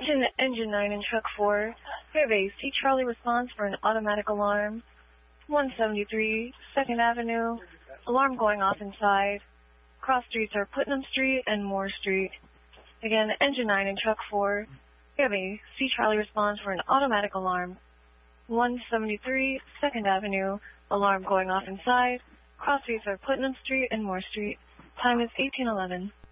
Attention Engine 9 and Truck 4. We have a C Charlie response for an automatic alarm. 173 2nd Avenue. Alarm going off inside. Cross streets are Putnam Street and Moore Street. Again, Engine 9 and Truck 4. We have a C Charlie response for an automatic alarm. 173 2nd Avenue. Alarm going off inside. Cross streets are Putnam Street and Moore Street. Time is 1811.